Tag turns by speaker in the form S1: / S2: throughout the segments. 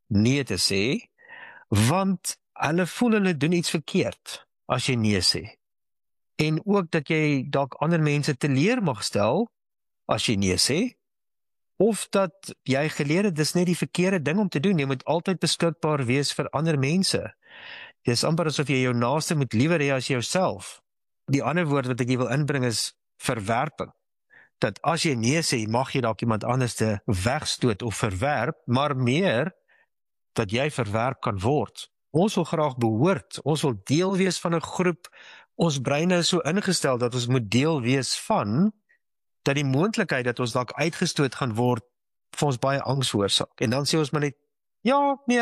S1: nee te sê, want hulle voel hulle doen iets verkeerd as jy nee sê. En ook dat jy dalk ander mense teleur mag stel as jy nee sê, of dat jy geleer het, dis net die verkeerde ding om te doen. Jy moet altyd beskikbaar wees vir ander mense. Dit is amper asof jy jou naaste moet liewer hê as jouself. Die ander woord wat ek hier wil inbring is verwerping. Dat as jy nee sê, mag jy dalk iemand anders te wegstoot of verwerp, maar meer dat jy verwerp kan word. Ons wil graag behoort, ons wil deel wees van 'n groep. Ons breine is so ingestel dat ons moet deel wees van, dat die moontlikheid dat ons dalk uitgestoot gaan word vir ons baie angs veroorsaak. En dan sê ons maar net, ja, nee,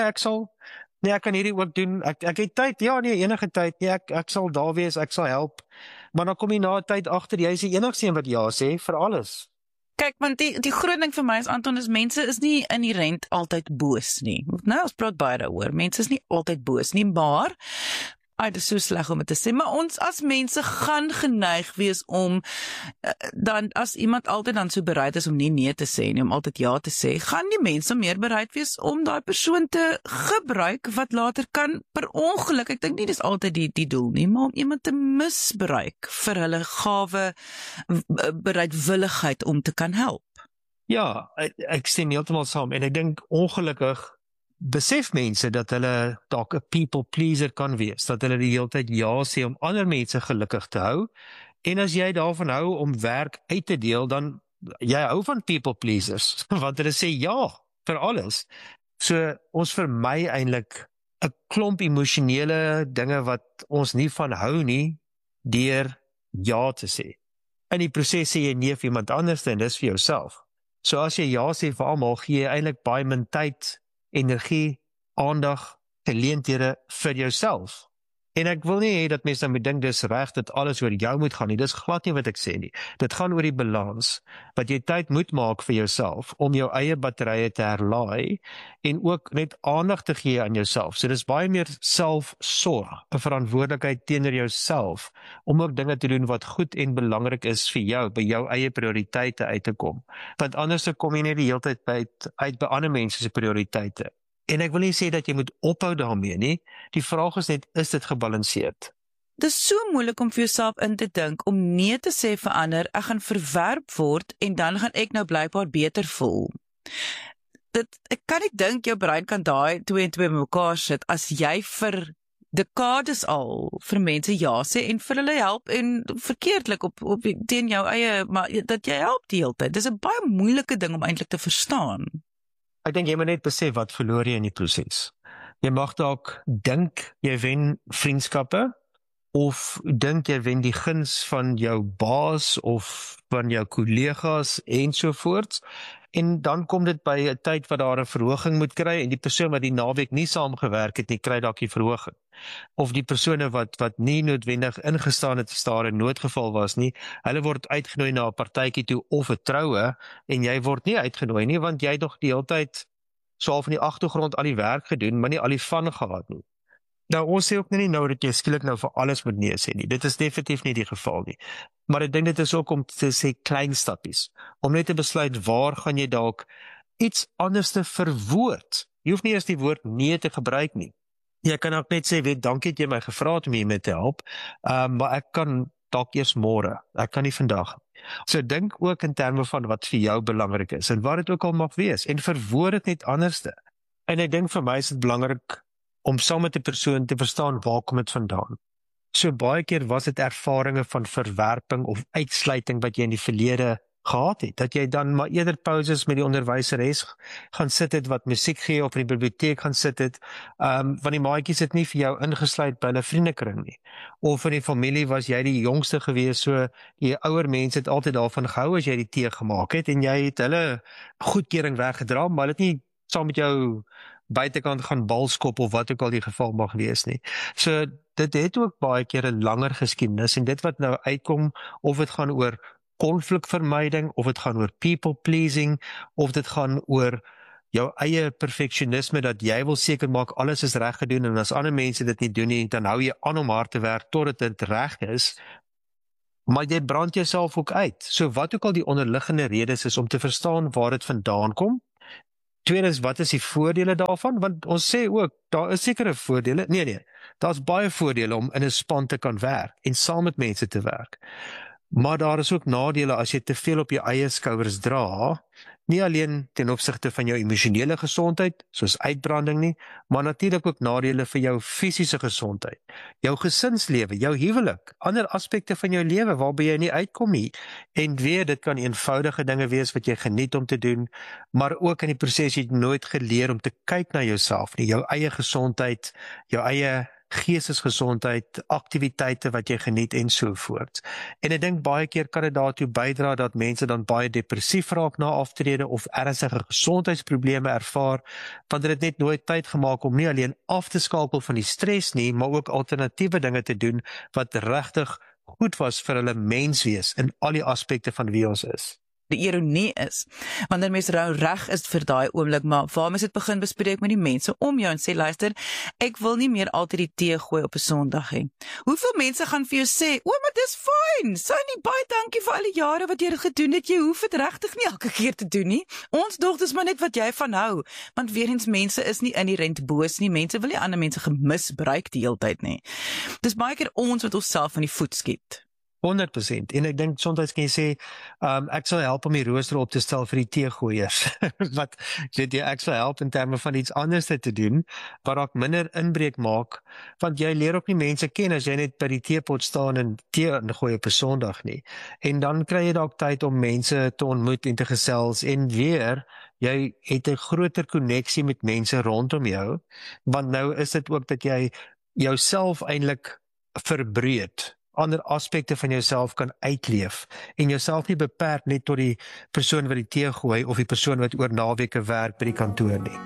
S1: ek kan hierdie ook doen, ek het tyd, ja, nee, enige tyd, nee, ek sal daar wees, ek sal help, maar dan kom jy na 'n tyd agter, jy is die enigste een wat ja sê vir alles.
S2: Kyk, want die groot ding vir my is, Anton, is mense is nie inherent altyd boos nie. Nou, ons praat baie daaroor, mense is nie altyd boos nie, maar dit is so sleg om dit te sê, maar ons as mense gaan geneig wees om, dan as iemand altyd dan so bereid is om nie nee te sê nie, om altyd ja te sê, gaan die mense meer bereid wees om daai persoon te gebruik, wat later kan per ongeluk, ek dink nie dis altyd die doel nie, maar om iemand te misbruik vir hulle gawe bereidwilligheid om te kan help.
S1: Ja, ek stem heeltemal saam, en ek dink ongelukkig besef mense dat hulle dalk 'n people pleaser kan wees, dat hulle die hele tyd ja sê om ander mense gelukkig te hou, en as jy daarvan hou om werk uit te deel, dan jy hou van people pleasers, want hulle sê ja vir alles. So ons vermy eintlik 'n klomp emosionele dinge wat ons nie van hou nie, deur ja te sê. In die proses sê jy nee vir iemand anders, en dis vir jouself. So as jy ja sê vir almal, gee jy eintlik baie min tyd, energie, aandag, geleenthede vir jouself. En ek wil nie hê dat mense dan moet dink dis reg dat alles oor jou moet gaan nie. Dis glad nie wat ek sê nie. Dit gaan oor die balans, wat jy tyd moet maak vir jouself om jou eie batterye te herlaai en ook net aandag te gee aan jouself. So dis baie meer selfsorg, 'n verantwoordelikheid teenoor jouself om ook dinge te doen wat goed en belangrik is vir jou, by jou eie prioriteite uit te kom. Want anders kom jy net die hele tyd uit by ander mense se prioriteite. En ek wil nie sê dat jy moet ophou daarmee nie. Die vraag is net, is dit gebalanseerd?
S2: Dit is so moeilik om vir jouself in te dink, om nee te sê vir ander, ek gaan verwerp word, en dan gaan ek nou blykbaar beter voel. Ek kan nie dink jou brein kan daai twee en twee mekaar sit, as jy vir dekades al vir mense ja sê, en vir hulle help, en verkeerdelik op teen jou eie, maar dat jy help die hele tyd. Dis 'n baie moeilike ding om eintlik te verstaan.
S1: Ek dink jy moet net besef wat verloor jy in die proses. Jy mag dalk dink jy wen vriendskappe, of dink jy wen die guns van jou baas of van jou kollegas ensovoorts, en dan kom dit by 'n tyd wat daar 'n verhoging moet kry, en die persoon wat die naweek nie saamgewerk het nie, kry dalk die verhoging. Of die persone wat nie noodwendig ingestaan het as daar 'n noodgeval was nie, hulle word uitgenooi na 'n partytjie toe of 'n troue, en jy word nie uitgenooi nie, want jy het nog die hele tyd so half in die agtergrond al die werk gedoen, maar nie al die van gehad nie. Nou, ons sê ook nie nou dat jy skielik nou vir alles moet nee sê nie. Dit is definitief nie die geval nie. Maar ek dink dit is ook om te sê klein stappies, om net te besluit waar gaan jy dalk iets anders te verwoord. Jy hoef nie eers die woord nee te gebruik nie. Jy kan ook net sê, weet, dankie dat jy my gevra het om hiermee te help, maar ek kan dalk eers môre, ek kan nie vandag. So dink ook in terme van wat vir jou belangrik is, en wat dit ook al mag wees, en verwoord dit net anderste. En ek dink vir my is dit belangrik om saam met die persoon te verstaan waar kom dit vandaan. So baie keer was dit ervarings van verwerping of uitsluiting wat jy in die verlede gehad het, dat jy dan maar eerder pauses met die onderwyseres gaan sit het, wat musiek gee, of in die biblioteek gaan sit het, want die maatjies het nie vir jou ingesluit by hulle vriendekring nie. Of in die familie was jy die jongste gewees, so die ouer mense het altyd daarvan gehou as jy die tee gemaak het, en jy het hulle goedkeuring weggedra, maar het nie saam met jou buitekant gaan balskop of wat ook al die geval mag wees nie. So dit het ook baie keer 'n langer geskiedenis, en dit wat nou uitkom, of dit gaan oor konflikvermyding, of dit gaan oor people pleasing, of dit gaan oor jou eie perfeksionisme, dat jy wil seker maak alles is reg gedoen, en as ander mense dit nie doen nie, dan hou jy aan om hard te werk totdat dit reg is, maar jy brand jouself ook uit. So wat ook al die onderliggende redes is, om te verstaan waar dit vandaan kom, Tweedens, wat is die voordele daarvan? Want ons sê ook, daar is sekere voordele. Nee, daar's baie voordele om in 'n span te kan werk en saam met mense te werk. Maar daar is ook nadele as jy te veel op jou eie skouers dra, nie alleen ten opsigte van jou emosionele gesondheid, soos uitbranding nie, maar natuurlik ook nadele vir jou fisiese gesondheid, jou gesinslewe, jou huwelik, ander aspekte van jou lewe waarby jy nie uitkom nie. En weer, dit kan eenvoudige dinge wees wat jy geniet om te doen, maar ook in die proses jy het nooit geleer om te kyk na jouself nie, jou eie gesondheid, jou eie geestesgesondheid, aktiwiteite wat jy geniet en so voort. En ek dink baie keer kan dit daartoe bydra dat mense dan baie depressief raak na aftrede of ernstige gesondheidsprobleme ervaar, want dit het net nooit tyd gemaak om nie alleen af te skakel van die stres nie, maar ook alternatiewe dinge te doen wat regtig goed was vir hulle menswees in al die aspekte van wie ons is.
S2: Die ironie is, wanneer mens nou reg is vir daai oomblik, maar waar mens dit begin bespreek met die mense om jou en sê, luister, ek wil nie meer altyd die tee gooi op 'n Sondag hê. Hoeveel mense gaan vir jou sê, maar dis fyn, Sunny, baie dankie vir al die jare wat jy dit gedoen het, jy hoef dit regtig nie elke keer te doen nie. Ons dog dis maar net wat jy van hou, want weer eens mense is nie inherent boos nie, mense wil nie ander mense gemisbruik die hele tyd nie. Dis baie keer ons wat onsself in die voet skiet.
S1: 100%. En ek dink soms kan jy sê, ek sal help om die rooster op te stel vir die teegooiers. Wat weet jy, ek sal help in terme van iets anders te doen, wat dalk minder inbreuk maak, want jy leer ook nie mense ken as jy net by die teepot staan en tee ingooi op 'n Sondag nie. En dan kry jy dalk tyd om mense te ontmoet en te gesels, en weer, jy het 'n groter koneksie met mense rondom jou, want nou is dit ook dat jy jouself eintlik verbreed, ander aspekte van jouself kan uitleef en jouself nie beperk net tot die persoon wat die tee gooi of die persoon wat oor naweke werk by die kantoor nie.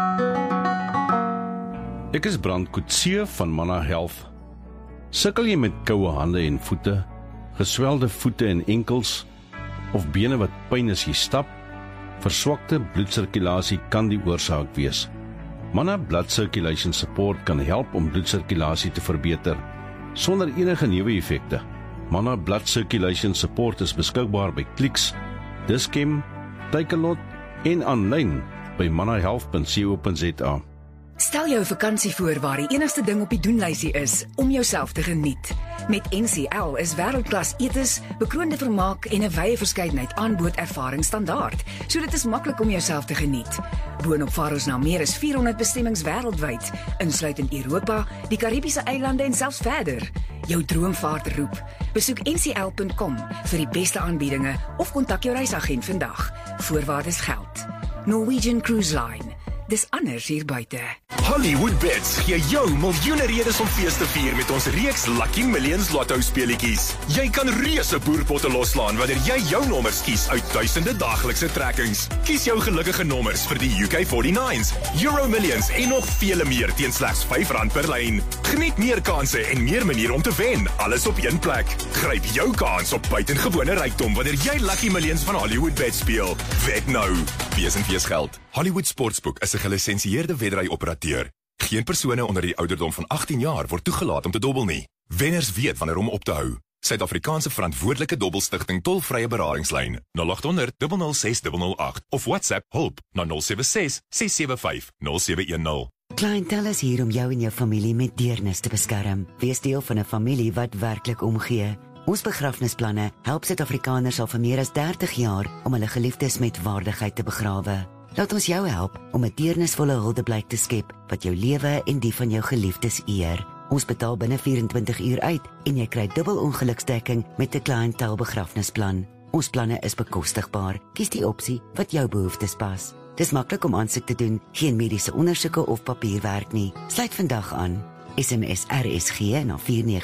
S3: Ek is Brand Coetzee van Manna Health. Sukkel jy met koue hande en voete, geswelde voete en enkels, of bene wat pyn as jy stap? Verswakte bloedsirkulasie kan die oorsaak wees. Manna Blood Circulation Support kan help om bloedsirkulasie te verbeter, sonder enige neeweffekte. Manna Blood Circulation Support is beskikbaar by Clicks, Dis-Chem, Takealot en aanlyn by mannahealth.co.za.
S4: Stel jou 'n vakansie voor waar die enigste ding op die doenlysie is om jouself te geniet. Met NCL is wêreldklas etes, bekroonde vermaak en 'n wye verskeidenheid aanbod ervaring standaard, so dit is maklik om jouself te geniet. Boonop vaar ons na meer as 400 bestemmings wêreldwyd, insluitend Europa, die Karibiese eilande en selfs verder. Jou droomvaart roep. Besoek ncl.com vir die beste aanbiedinge of kontak jou reisagent vandag. Voorwaardes geld. Norwegian Cruise Line. Dis anders hier buite.
S5: Hollywood Bets gee jou miljoene redes om fees te vier met ons reeks Lucky Millions Lotto speletjies. Jy kan reuse boerpotte loslaan wanneer jy jou nommers kies uit duisende daaglikse trekkings. Kies jou gelukkige nommers vir die UK49s, Euro Millions en nog vele meer teen slegs R5 per lyn. Geniet meer kansse en meer maniere om te wen, alles op een plek. Gryp jou kans op buitengewone rykdom wanneer jy Lucky Millions van Hollywood Bets speel. Wed nou. Wees en wees geld. Hollywood Sportsbook is 'n gelisensieerde wedry-operateur. Geen persone onder die ouderdom van 18 jaar word toegelaat om te dobbel nie. Wenners weet wanneer om op te hou. Suid-Afrikaanse verantwoordelike dobbelstigting tolvrye beradingslyn 0800 006 008 of WhatsApp hulp na 076 675 0710.
S6: Clientele is hier om jou en jou familie met deernis te beskerm. Wees deel van 'n familie wat werklik omgee. Ons begrafnisplanne help Suid-Afrikaners al vir meer as 30 jaar om hulle geliefdes met waardigheid te begrawe. Laat ons jou help om 'n deernisvolle huldeblyk te skep wat jou lewe en die van jou geliefdes eer. Ons betaal binne 24 uur uit en jy kry dubbel ongeluksdekking met 'n clientele begrafnisplan. Ons planne is bekostigbaar. Kies die opsie wat jou behoeftes pas. Dis maklik om aansoek te doen, geen mediese ondersoeke of papierwerk nie. Sluit vandag aan. SMS RSG na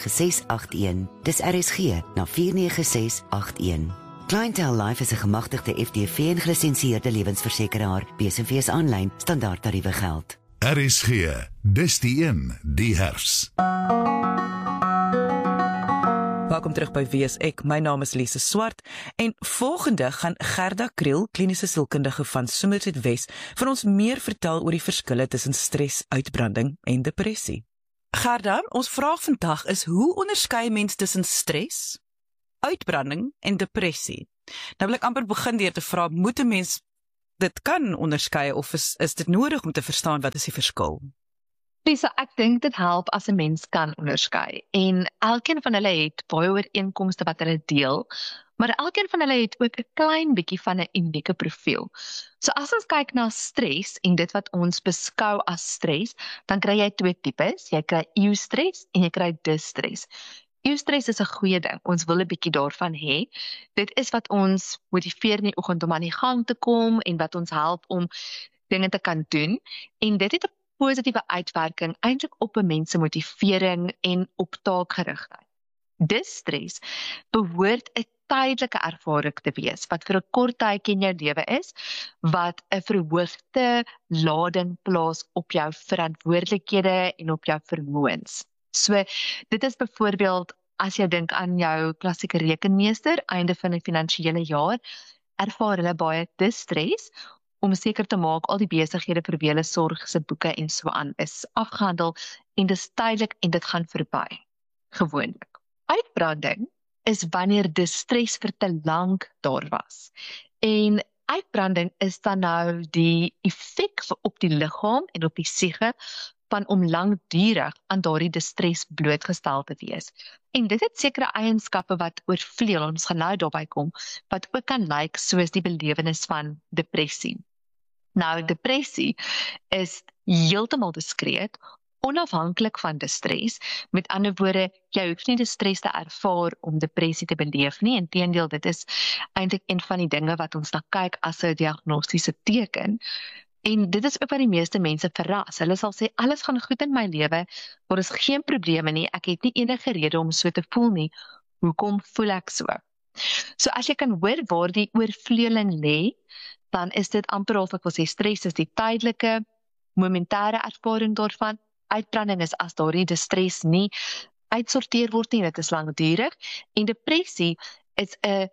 S6: 49681. Dis RSG na 49681. Clientele Life is 'n gemagtigde FDV en gelisensieerde lewensversekeraar. BSV aanlyn, standaard tariewe geld.
S7: RSG, dis die een, die herfs.
S2: Welkom terug by Wees Ek. My naam is Lise Swart en volgende gaan Gerda Kriel, kliniese sielkundige van Somerset Wes, vir ons meer vertel oor die verskille tussen stres, uitbranding en depressie. Gerda, ons vraag vandag is: hoe onderskei mens tussen stres, uitbranding en depressie? Nou wil ek amper begin deur te vra, moet 'n mens dit kan onderskei of is dit nodig om te verstaan wat is die verskil?
S8: Lisa, ek dink dit help as 'n mens kan onderskei. En elkeen van hulle het baie ooreenkomste wat hulle deel, maar elkeen van hulle het ook 'n klein bietjie van 'n unieke profiel. So as ons kyk na stres en dit wat ons beskou as stres, dan kry jy twee tipes. Jy kry eustres en jy kry disstres. Eustres is 'n goeie ding. Ons wil 'n bietjie daarvan hê. Dit is wat ons motiveer in die oggend om aan die gang te kom en wat ons help om dinge te kan doen. En dit het 'n positiewe uitwerking eintlik op 'n mens se motivering en op taakgerigtheid. Disstres behoort 'n tydelike ervaring te wees wat vir 'n kort tydjie in jou lewe is, wat 'n verhoogde lading plaas op jou verantwoordelikhede en op jou vermoëns. So dit is byvoorbeeld as jy dink aan jou klassieke rekenmeester einde van 'n finansiële jaar, ervaar hulle baie disstres om seker te maak al die besighede vir wie hulle sorg, se boeke en so aan is afgehandel en dis tydelik en dit gaan verby. Gewoonlik. Uitbranding is wanneer disstres vir te lank daar was. En uitbranding is dan nou die effek op die liggaam en op die siege van om langdurig aan daardie disstres blootgestel te wees. En dit het sekere eienskappe wat oorvleuel, ons gaan nou daarby kom, wat ook kan lyk soos die belewenis van depressie. Nou, depressie is heeltemal diskreet, onafhanklik van disstres. Met ander woorde, jy hoef nie disstres te ervaar om depressie te beleef nie. Inteendeel, dit is eintlik een van die dinge wat ons na kyk as 'n diagnostiese teken. En dit is ook wat die meeste mense verras. Hulle sal sê, alles gaan goed in my lewe, daar is geen probleme nie, ek het nie enige rede om so te voel nie. Hoekom voel ek so? So as jy kan hoor waar die oorvleueling lê, dan is dit amper of ek wil sê, stres is die tydelike, momentêre ervaring daarvan. Uitbranding is as daardie disstres nie uitsorteer word nie, dit is langdurig. En depressie is 'n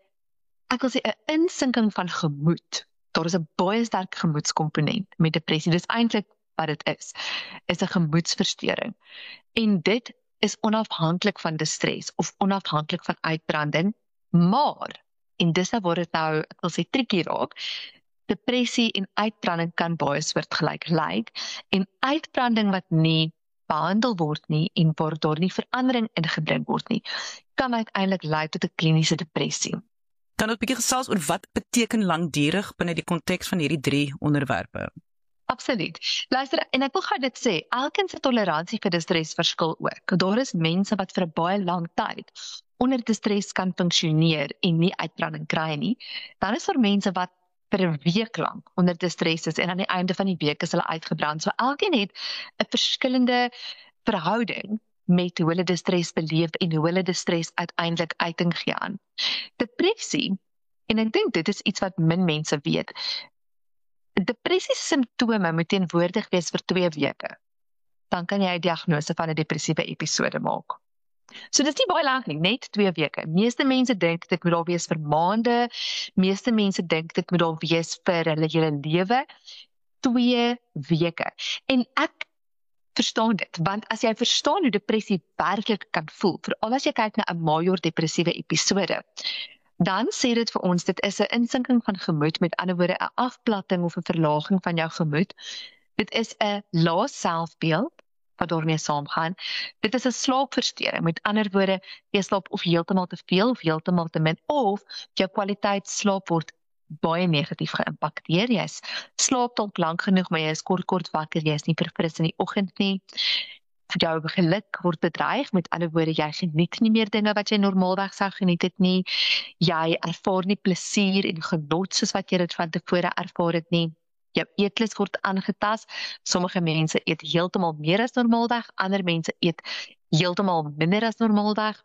S8: insinking van gemoed. Daar is 'n baie sterk gemoedskomponent met depressie. Dis eintlik wat dit is 'n gemoedsversteuring. En dit is onafhanklik van disstres of onafhanklik van uitbranding, maar, en dis waar dit nou, ek wil sê, tricky raak, depressie en uitbranding kan baie soortgelyk lyk, en uitbranding wat nie behandel word nie en waar daar nie verandering ingebring word nie, kan uiteindelik lei tot 'n kliniese depressie.
S2: Kan ons 'n bietjie gesels oor wat beteken langdurig binne die konteks van hierdie 3 onderwerpe?
S8: Absoluut. Luister, en ek wil gou dit sê, elkeen se toleransie vir disstres verskil ook. Daar is mense wat vir 'n baie lang tyd onder disstres kan funksioneer en nie uitbranding kry nie. Dan is daar mense wat vir 'n week lank onder disstres is en aan die einde van die week is hulle uitgebrand. So elkeen het 'n verskillende verhouding met hoe hulle disstres beleef en hoe hulle disstres uiteindelik uiting gee aan. Depressie, en ek dink dit is iets wat min mense weet, depressie simptome moet teenwoordig wees vir 2 weke. Dan kan jy 'n diagnose van 'n depressiewe episode maak. So dit is nie baie lank nie, net 2 weke. Meeste mense dink dit moet daar wees vir maande, meeste mense dink dit moet daar wees vir hulle hele lewe. 2 weke. En ek verstaan dit, want as jy verstaan hoe depressie werklik kan voel, veral as jy kyk na 'n major depressiewe episode, dan sê dit vir ons, dit is 'n insinking van gemoed, met ander woorde 'n afplatting of 'n verlaging van jou gemoed. Dit is 'n lae selfbeeld wat daarmee saamgaan. Dit is 'n slaapversteuring, met ander woorde, jy slaap of heeltemal te veel of heeltemal te min, of jou kwaliteit slaap word baie negatief geïmpakteer. Jy slaap dalk lank genoeg, maar jy is kort wakker, jy is nie verfris in die oggend nie. Jou geluk word bedreig, met ander woorde, jy geniet nie meer dinge wat jy normaalweg sou geniet het nie. Jy ervaar nie plesier en genot soos wat jy dit van tevore ervaar het nie. Jou eetlus word aangetast. Sommige mense eet heeltemal meer as normaalweg, ander mense eet heeltemal minder as normaalweg.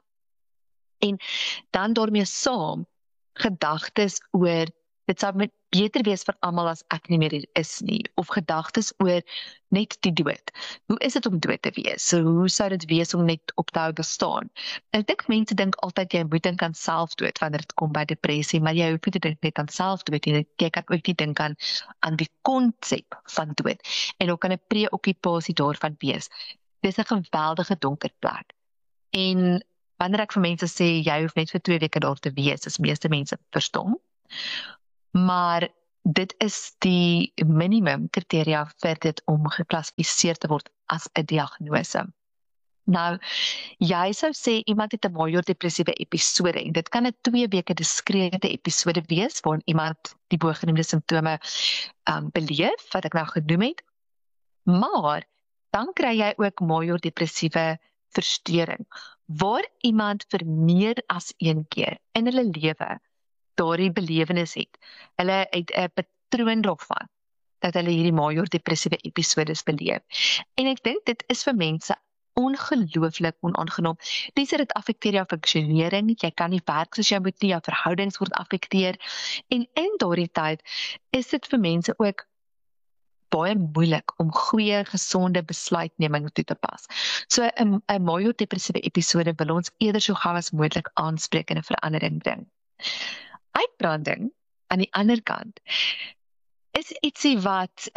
S8: En dan daarmee saam gedagtes oor dit sou beter wees vir almal as ek nie meer hier is nie, of gedagtes oor net die dood. Hoe is dit om dood te wees? So, hoe sou dit wees om net op te hou bestaan? Ek dink mense dink altyd jy moet dink aan selfdood wanneer dit kom by depressie, maar jy hoef nie te dink net aan selfdood nie. Jy kan ook nie dink aan die konsep van dood. En ook kan 'n preokkupasie daarvan wees. Dis 'n geweldige donker plek. En wanneer ek vir mense sê jy hoef net vir 2 weke daar te wees, is meeste mense verstom. Maar dit is die minimum kriteria vir dit om geklassifiseer te word as 'n diagnose. Nou, jy sou sê iemand het 'n major depressiewe episode en dit kan 'n 2 weke diskrete episode wees waarin iemand die bogenoemde simptome beleef, wat ek nou genoem het. Maar dan kry jy ook major depressiewe verstoring, waar iemand vir meer as een keer in hulle lewe daardie belewenis het. Hulle het 'n patroon daarvan dat hulle hierdie major depressiewe episodes beleef. En ek dink dit is vir mense ongelooflik onaangenaam. Dis dit affekteer jou funksionering, jy kan nie werk soos jy moet nie, jou verhoudings word affekteer. En in daardie tyd is dit vir mense ook baie moeilik om goeie, gesonde besluitneming toe te pas. So 'n major depressiewe episode wil ons eerder so gou as moontlik aanspreek en 'n verandering bring. Uitbranding, aan die ander kant, is ietsie wat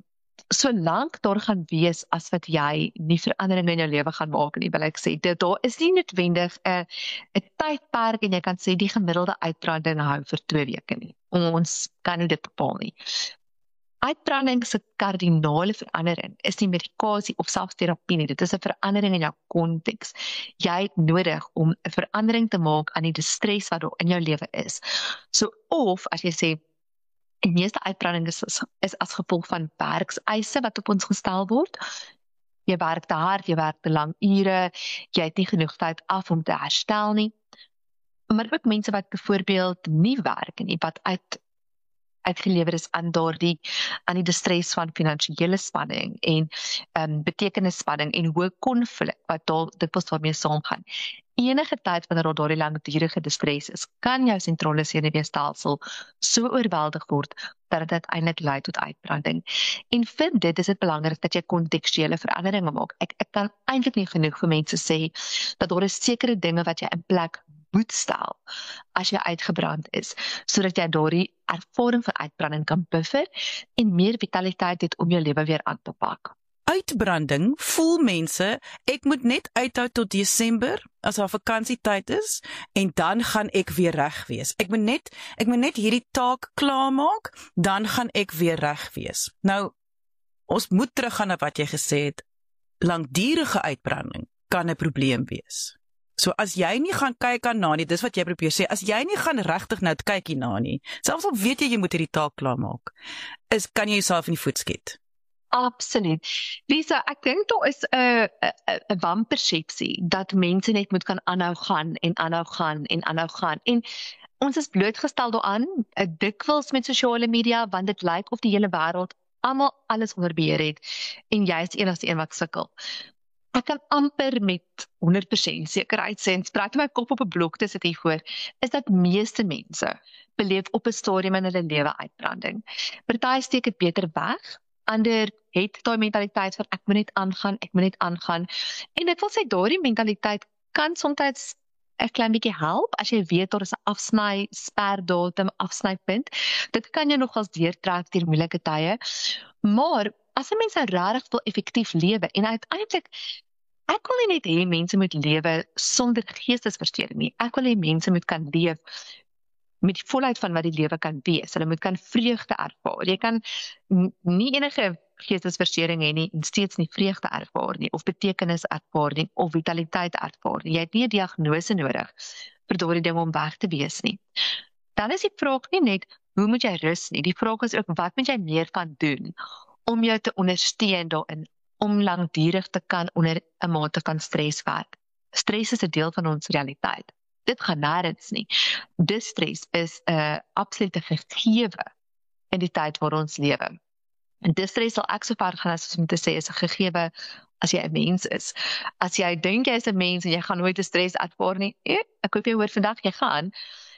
S8: solank daar gaan wees as wat jy nie verandering in jou lewe gaan maak nie, wil ek sê, daar is nie noodwendig 'n tydperk en jy kan sê die gemiddelde uitbranding hou vir 2 weke nie. Ons kan nie dit bepaal nie. Uitbranding se kardinale verandering is nie medikasie of selfs terapie nie, dit is 'n verandering in jou konteks. Jy het nodig om 'n verandering te maak aan die distress wat daar in jou lewe is. So of as jy sê die meeste uitbranding is as gevolg van werkseise wat op ons gestel word. Jy werk te hard, jy werk te lang ure, jy het nie genoeg tyd af om te herstel nie. Maar ook mense wat byvoorbeeld nie werk nie, wat uitgelewer is aan die distress van finansiële spanning en betekenisspanning en hoë konflik wat dikwels daarmee saamgaan. Enige tyd wanneer daar daardie langdurige distress is, kan jou sentrale senuweestelsel so oorweldig word dat dit uiteindelik lei tot uitbranding. En vir dit is dit belangrik dat jy kontekstuele veranderinge maak. Ek kan eintlik nie genoeg vir mense sê dat daar is sekere dinge wat jy in plek moet stel as jy uitgebrand is, sodat jy daardie ervaring van uitbranding kan buffer en meer vitaliteit het om jou lewe weer aan te pak.
S2: Uitbranding voel mense, ek moet net uithou tot Desember as daar vakansietyd is en dan gaan ek weer reg wees. Ek moet net hierdie taak klaarmaak, dan gaan ek weer reg wees. Nou, ons moet teruggaan na wat jy gesê het. Langdurige uitbranding kan 'n probleem wees. So as jy nie gaan kyk aan nie, dis wat jy probeer sê, as jy nie gaan regtig nou kyk hierna nie, selfs al weet jy moet hierdie taak klaarmaak, kan jy jouself in die voet skiet.
S8: Absoluut. Lisa, ek dink daar is 'n wanpersepsie dat mense net moet kan aanhou gaan en aanhou gaan en aanhou gaan. En ons is blootgestel daaraan, dikwels met sosiale media, want dit lyk of die hele wêreld almal alles onder beheer het en jy is die enigste een wat sukkel. Ek kan amper met 100% sekerheid sê, en spreek my kop op 'n blok te sit hiervoor, is dat meeste mense beleef op 'n stadium in hulle lewe uitbranding. Party steek dit beter weg, ander het daai mentaliteit van ek moet net aangaan. En dit wil sê daardie mentaliteit kan soms 'n klein bietjie help as jy weet daar is 'n afsny sperdatum, afsnypunt. Dit kan jou nogals deurtrek deur moeilike tye. Maar as 'n mens regtig wil effektief lewe en uiteindelik ek wil nie net hê mense moet lewe sonder geestesversteuring nie. Ek wil hê mense moet kan leef met die volheid van wat die lewe kan wees. Hulle moet kan vreugde ervaar. Jy kan nie enige geestesversteuring hê nie en steeds nie vreugde ervaar nie, of betekenis ervaar nie, of vitaliteit ervaar nie. Jy het nie 'n diagnose nodig vir daardie ding om weg te wees nie. Dan is die vraag nie net, hoe moet jy rus nie? Die vraag is ook, wat moet jy meer van doen om jou te ondersteun daarin, om langdurig te kan onder 'n mate van stres werk. Stres is 'n deel van ons realiteit. Dit gaan nêrens nie. Distress is 'n absolute gegewe in die tyd waar ons lewe. En distress sal ek so ver gaan as om te sê is 'n gegewe as jy 'n mens is. As jy dink jy is 'n mens en jy gaan nooit stres ervaar nie, ek hoop jy hoor vandag jy gaan.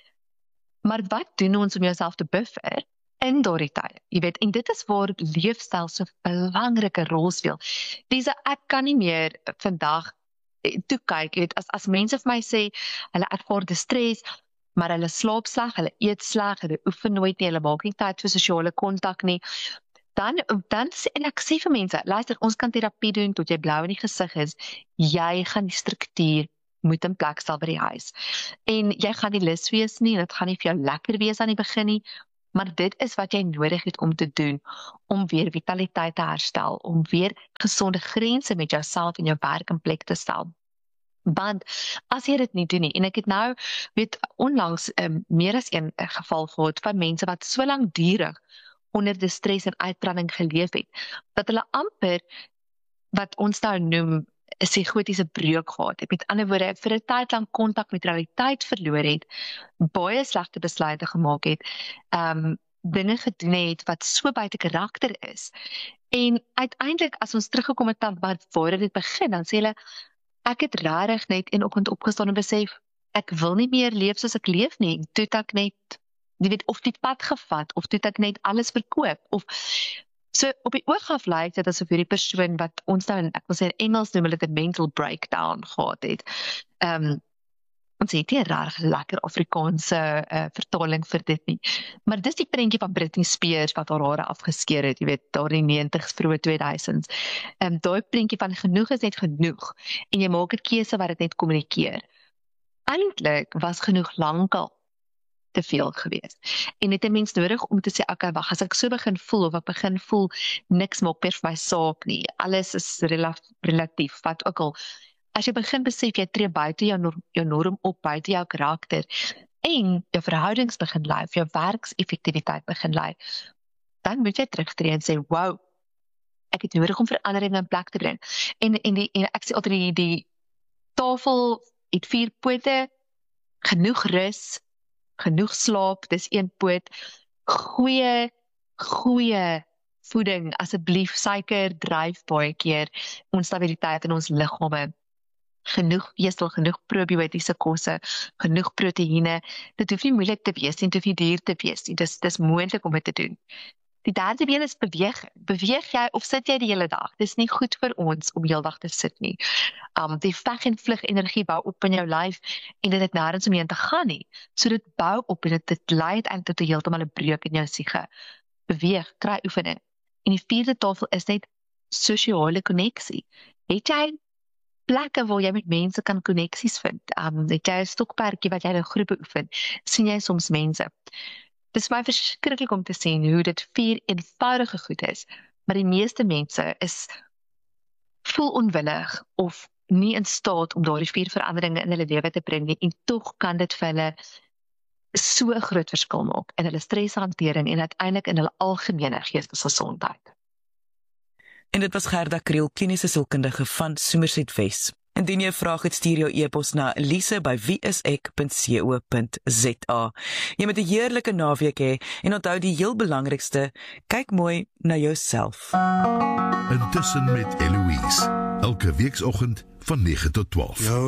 S8: Maar wat doen ons om jouself te buffer in daardie tye? Jy weet, en dit is waar leefstyl so 'n belangrike rol speel. Ek kan nie meer vandag toe kyk, jy weet, as mense vir my sê, hulle ervaar distress, maar hulle slaap sleg, hulle eet sleg, hulle oefen nooit nie, hulle maak nie tyd vir sosiale kontak nie, dan en ek sê vir mense, luister, ons kan terapie doen tot jy blou in die gesig is, jy gaan die struktuur moet in plek stel by die huis. En jy gaan nie lus wees nie, dit gaan nie vir jou lekker wees aan die begin nie, Maar dit is wat jy nodig het om te doen, om weer vitaliteit te herstel, om weer gesonde grense met jouself en jou werk in plek te stel. Want as jy dit nie doen nie, en ek het nou, onlangs meer as een geval gehad van mense wat so langdurig onder die stres en uitbranding geleef het, dat hulle amper, wat ons nou noem, 'n psigotiese breuk gehad het. Met ander woorde, vir 'n tyd lang kontak met realiteit verloor het, baie slegte besluite gemaak het, dinge gedoen het wat so buite karakter is. En uiteindelik, as ons teruggekom het dan waar dit begin, dan sê hulle, ek het regtig net een oggend opgestaan en besef, ek wil nie meer leef soos ek leef nie. Toe het ek net, of die pad gevat, of toe het ek net alles verkoop, of so op die oog af lyk dit asof hierdie persoon wat ons nou, ek wil sê in Engels noem hulle dit 'n mental breakdown gehad het. Ons het nie 'n reg lekker Afrikaanse vertaling vir dit nie. Maar dis die prentjie van Britney Spears wat haar hare afgeskeer het, jy weet, daar in die 90s, vroeë 2000s. Daai prentjie van genoeg is net genoeg en jy maak 'n keuse wat dit net kommunikeer. Eintlik was genoeg lankal te veel gewees. En het 'n mens nodig om te sê, okay, wag, as ek so begin voel, of ek begin voel, niks maak meer vir my saak nie, alles is relatief, wat ook al, as jy begin besef, jy tree buite jou norm op, buite jou karakter, en jou verhoudings begin lei, jou werkseffektiwiteit begin lei, dan moet jy terugtree en sê, wow, ek het nodig om verandering in plek te bring. En ek sê altyd, die tafel het 4 pote, genoeg rus, genoeg slaap, dis 1 poot, goeie voeding, asseblief, suiker dryf baie keer, onstabiliteit in ons liggame, genoeg vesel, genoeg probiotiese kosse, genoeg proteïene, dit hoef nie moeilik te wees, dit hoef nie duur te wees, dis moontlik om dit te doen. Die derde been is beweging. Beweeg jy of sit jy die hele dag? Dis nie goed vir ons om heeldag te sit nie. Die veg en vlug energie bou op in jou lyf en dit het nêrens omheen te gaan nie. So dit bou op en dit lei uiteindelik tot heeltemal 'n breuk in jou siege. Beweeg, kry oefening. En die 4de tafel is net sosiale koneksie. Het jy plekke waar jy met mense kan koneksies vind? Het jy 'n stokperdjie wat jy in groepe oefen? Sien jy soms mense? Dit is my verskriklik om te sien hoe dit 4 eenvoudige goed is, maar die meeste mense voel onwillig of nie in staat om daardie 4 veranderinge in hulle lewe te bring nie, en tog kan dit vir hulle so 'n groot verskil maak in hulle streshantering en uiteindelik in hulle algemene geestesgesondheid.
S2: En dit was Gerda Kriel, kliniese sielkundige van Somerset Wes. Indien jy 'n vraag het, stuur jou e-pos na elise@wieisek.co.za. Jy moet 'n heerlike naweek hê en onthou die heel belangrikste, kyk mooi na jouself.
S7: Intussen met Eloise, elke weekoggend van 9 tot 12.